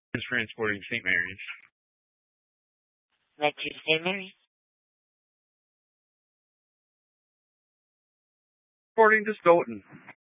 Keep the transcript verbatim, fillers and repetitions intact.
is transporting Saint Mary's. Like to Saint Mary's? According to Stoughton.